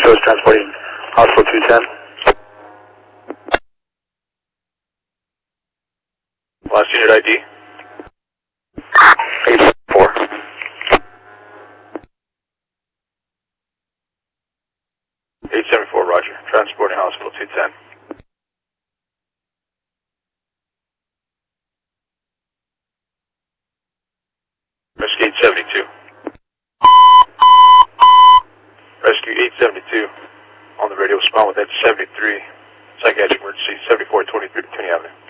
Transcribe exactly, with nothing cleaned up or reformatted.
shows transporting hospital two ten. Last unit I D. eight seven four. eight seven four, roger. Transporting hospital two ten. Rescue eight seventy-two. Rescue eight seventy-two. On the radio, respond with Edge seventy-three. Psychiatric emergency, seventy-four twenty-three, Cooney Avenue.